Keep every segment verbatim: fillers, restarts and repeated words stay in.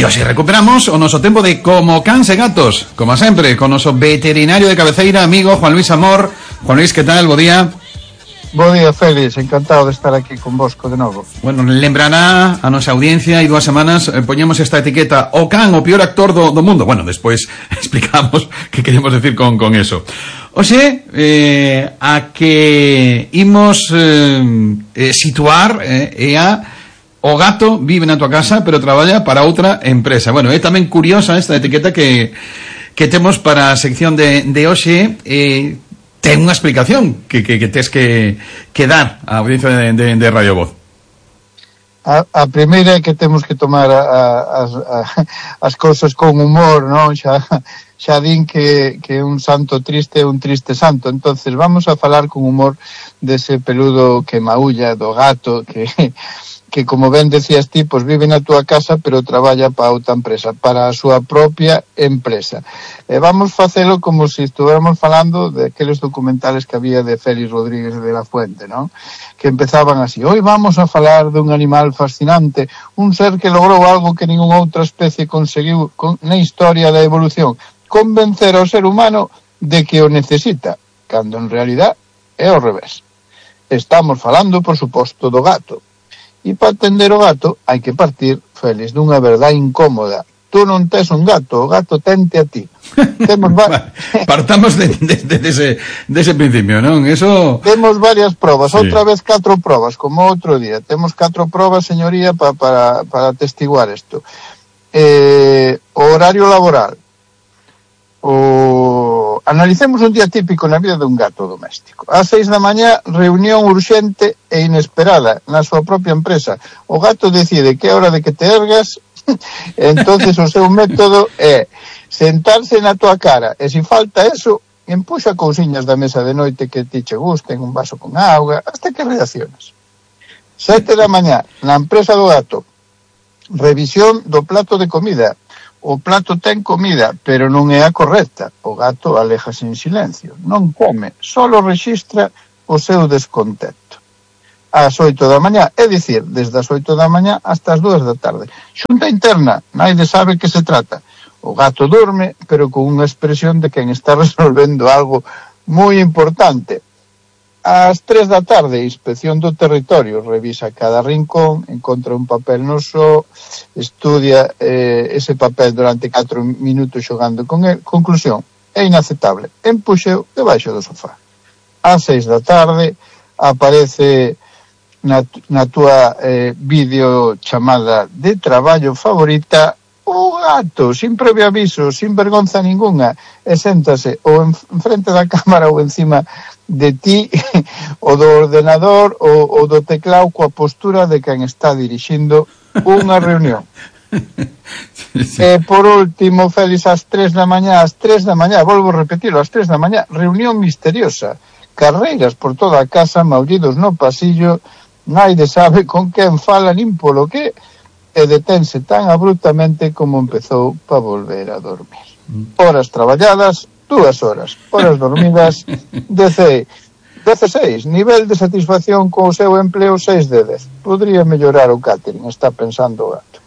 E hoxe recuperamos o noso tempo de Como Cans e Gatos, como sempre, con o noso veterinario de cabeceira, amigo Juan Luis Amor. Juan Luis, que tal? Bo día. Bo día, Félix, encantado de estar aquí con vosco de novo. Bueno, lembrará a nosa audiencia, e dúas semanas eh, poñemos esta etiqueta, o can, o peor actor do, do mundo. Bueno, despois explicamos que queremos decir con, con eso. Oxe, eh, a que imos eh, eh, situar eh, e a o gato vive na tua casa, pero traballa para outra empresa. Bueno, é tamén curiosa esta etiqueta que, que temos para a sección de, de hoxe. Eh, ten unha explicación que, que, que tes que, que dar á audiencia de, de, de Radio Voz. A, a primeira é que temos que tomar a, a, as, a, as cousas con humor, non? Xa, xa din que, que un santo triste é un triste santo. Entonces vamos a falar con humor dese peludo que maulla, do gato, que... que como ben decías ti, pois vive na túa casa, pero traballa para outra empresa, para a súa propia empresa. E vamos facelo como se estuviéramos falando de aqueles documentales que había de Félix Rodríguez de la Fuente, non? Que empezaban así: hoy vamos a falar dun animal fascinante, un ser que logrou algo que ningunha outra especie conseguiu con, na historia da evolución, convencer ao ser humano de que o necesita, cando en realidad é ao revés. Estamos falando, por suposto, do gato. E para atender o gato hai que partir, Félix, dunha verdade incómoda. Tú non tes un gato, o gato tente a ti. Temos va... Partamos de, de, de, de, ese, de ese principio, non? Eso... Temos varias probas, sí. Outra vez catro probas, como outro día. Temos catro probas, señoría, pa, para, para atestiguar isto. Eh, o horario laboral. O... Analicemos un día típico na vida dun gato doméstico. Ás seis da mañá, reunión urxente e inesperada na súa propia empresa. O gato decide que é hora de que te ergas, entonces o seu método é sentarse na tua cara, e se falta eso, empuxa cousiñas da mesa de noite que ti che gusten, un vaso con auga, hasta que reaccionas. Sete da mañá, na empresa do gato, revisión do plato de comida. O plato ten comida, pero non é a correcta. O gato aléjase en silencio. Non come, solo rexistra o seu descontento. Ás oito da mañá, é dicir, desde as oito da mañá hasta as dúas da tarde. Xunta interna, naide sabe que se trata. O gato dorme, pero con unha expresión de quen está resolvendo algo moi importante. Ás tres da tarde, inspección do territorio, revisa cada rincón, encontra un papel no só, estudia eh, ese papel durante catro minutos xogando con el. Conclusión, é inaceptable, empuxeu debaixo do sofá. Ás seis da tarde, aparece na, na túa eh, videochamada de traballo favorita o gato, sin previo aviso, sin vergonza ninguna, e séntase ou en, en frente da cámara ou encima de ti, o do ordenador ou, ou do teclado, coa postura de quen está dirixindo unha reunión. Sí. E por último, Félix, ás tres da mañá, ás tres da mañá, volvo a repetirlo, ás tres da mañá, reunión misteriosa, carreiras por toda a casa, maullidos no pasillo, naide sabe con quen fala nin polo que, e detense tan abruptamente como empezou para volver a dormir. Horas traballadas, dúas horas. Horas dormidas, dezasseis. Nivel de satisfacción co seu empleo, seis de dez. Podría mellorar o catering, está pensando o gato.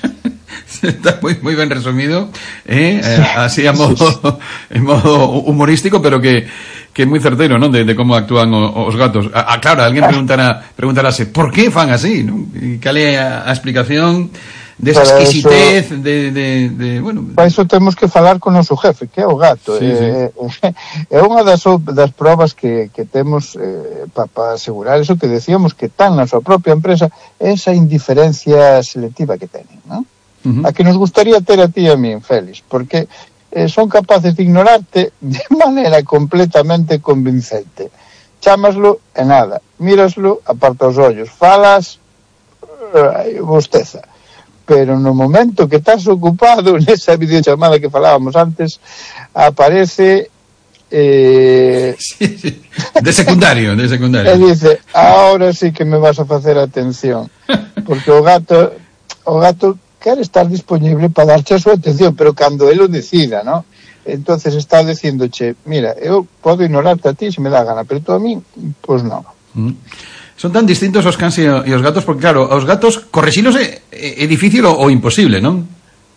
Está moi, moi ben resumido, eh? eh así a modo, en modo humorístico, pero que que é moi certeiro, non? De, de como actúan os, os gatos. Ah, claro, alguén preguntará, preguntarase por que fan así, non? E cal é a, a explicación desa de exquisitez, eso, de, de, de, bueno... Para iso temos que falar con o noso jefe, que é o gato. Sí, é, sí. É unha das, das probas que, que temos eh, para pa asegurar eso que decíamos, que tan na súa propia empresa, esa indiferencia selectiva que tenen, non? Uh-huh. A que nos gustaría ter a ti e a min, Félix, porque eh, son capaces de ignorarte de maneira completamente convincente. Chámaslo e nada, míraslo, aparta os ollos, falas, eh, bosteza. Pero no momento que estás ocupado, nesa videochamada que falábamos antes, aparece... Eh... Sí, sí. De secundario, de secundario. E dice, ahora sí que me vas a facer atención. Porque o gato, o gato quere estar disponible para darche a súa atención, pero cando ele o decida, ¿no? Entonces está dicíndoche, mira, eu podo ignorarte a ti se me dá gana, pero tú a mí, pois pues non. Mm. Son tan distintos os cans e os gatos, porque claro, os gatos correxilos é, é difícil ou, ou imposible, non?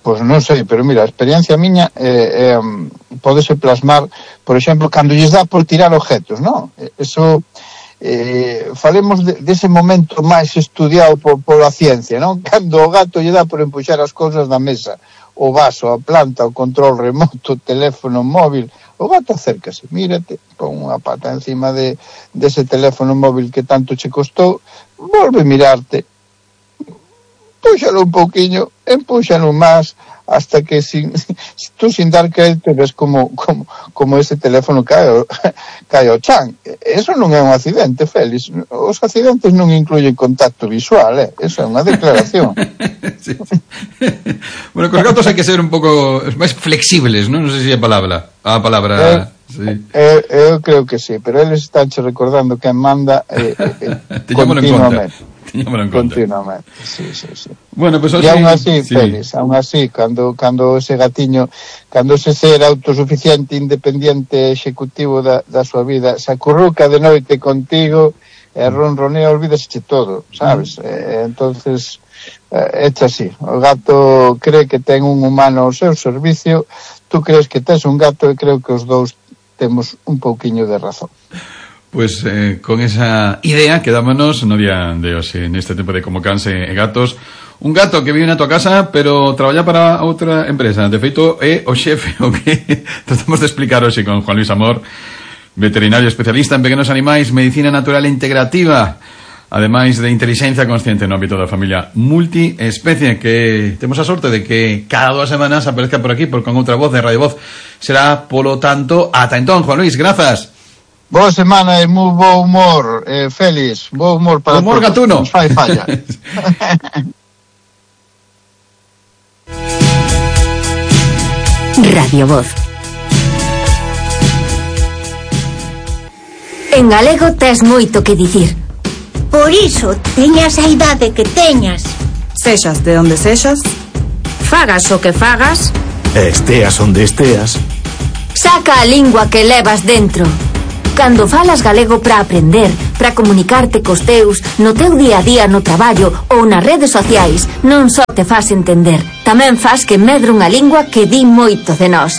Pois non sei, pero mira, a experiencia miña eh, eh, podese plasmar, por exemplo, cando lles dá por tirar objetos, non? Eso, eh, falemos de, dese momento máis estudiado por, por a ciencia, non? Cando o gato lle dá por empuxar as cousas da mesa, o vaso, a planta, o control remoto, o teléfono móvil, o gato acércase, mírate, pon unha pata encima de dese teléfono móvil que tanto che costou, volve a mirarte, púxalo un pouquiño, empúxalo máis, hasta que sin, tú sin dar crédito ves como, como, como ese teléfono cae, cae ao chan. Eso non é un accidente, Félix. Os accidentes non incluyen contacto visual, eh? Eso é unha declaración. Sí. Bueno, cos gatos hai que ser un pouco máis flexibles, non? Non sei se é a palabra. A palabra... Eh, sí. eh, eu creo que sí, pero eles están che recordando que manda eh, eh, continuamente. Continuamente, sí, sí, sí. Bueno, pues e aún así, sí. Félix, aún así, cando, cando ese gatiño, cando ese ser autosuficiente, independiente, executivo da, da súa vida, se acurruca de noite contigo, e ronronea, olvídase todo, sabes? Mm. Eh, entonces, eh, echa así, o gato cree que ten un humano ao seu servicio, tú crees que tes un gato, e creo que os dous temos un pouquiño de razón. Pues eh, con esa idea quedámonos no día de hoxe neste tempo de Como Cans e Gatos. Un gato que vive na tua casa pero traballa para outra empresa. De feito é o xefe o que tratamos de explicar hoxe con Juan Luis Amor, veterinario especialista en pequenos animais, medicina natural integrativa, ademais de inteligencia consciente no ámbito da familia multiespecie, que temos a sorte de que cada dúas semanas aparezca por aquí por con outra voz de Radio Voz. Será polo tanto ata entón, Juan Luis, grazas. Boa semana e moi bo humor, eh, Félix. Bo humor para humor todos. Gatuno. Non fai falla. Radio Voz. En galego tes moito que dicir. Por iso, teñas a idade que teñas. Sexas de onde sexas, Fagas o que fagas, esteas onde esteas, saca a lingua que levas dentro. Cando falas galego para aprender, para comunicarte cos teus, no teu día a día no traballo ou nas redes sociais, non só te fas entender, tamén fas que medre unha lingua que di moito de nós.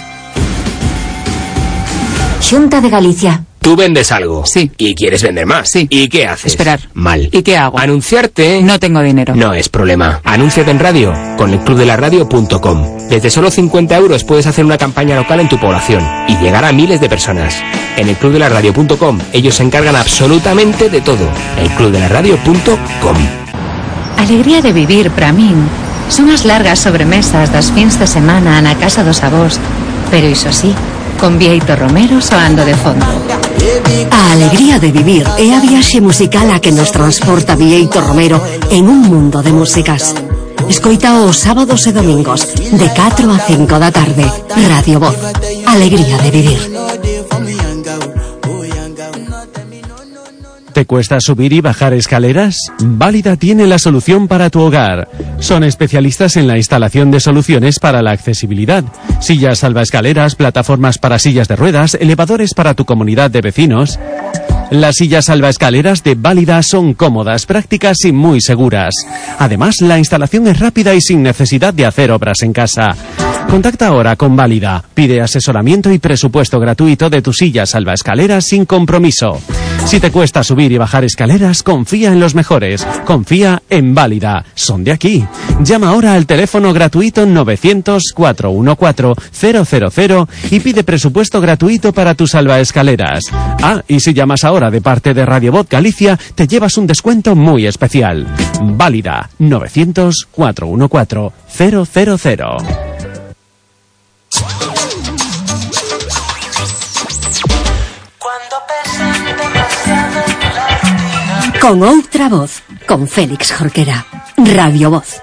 Xunta de Galicia. Tú vendes algo. Sí. Y quieres vender más. Sí. ¿Y qué haces? Esperar. Mal. ¿Y qué hago? Anunciarte. No tengo dinero. No es problema. Anúnciate en radio con el club de la radio punto com. Desde solo cincuenta euros puedes hacer una campaña local en tu población y llegar a miles de personas. En el club de la radio punto com ellos se encargan absolutamente de todo. el club de la radio punto com. Alegría de vivir para min son as largas sobremesas das fins de semana na casa dos avós, pero iso sí, con Bieito Romero soando de fondo. A alegría de vivir é a viaxe musical a que nos transporta Bieito Romero en un mundo de músicas. Escoita os sábados e domingos de catro a cinco da tarde. Radio Voz. Alegría de vivir. ¿Te cuesta subir y bajar escaleras? Válida tiene la solución para tu hogar. Son especialistas en la instalación de soluciones para la accesibilidad. Sillas salvaescaleras, plataformas para sillas de ruedas, elevadores para tu comunidad de vecinos. Las sillas salvaescaleras de Válida son cómodas, prácticas y muy seguras. Además, la instalación es rápida y sin necesidad de hacer obras en casa. Contacta ahora con Válida. Pide asesoramiento y presupuesto gratuito de tu silla salvaescaleras sin compromiso. Si te cuesta subir y bajar escaleras, confía en los mejores. Confía en Válida. Son de aquí. Llama ahora al teléfono gratuito novecientos, cuatrocientos catorce, cero cero cero y pide presupuesto gratuito para tus salvaescaleras. Ah, y si llamas ahora de parte de Radio Voz Galicia, te llevas un descuento muy especial. Válida. novecientos, cuatrocientos catorce, cero cero cero. Con outra voz, con Félix Jorquera. Radio Voz.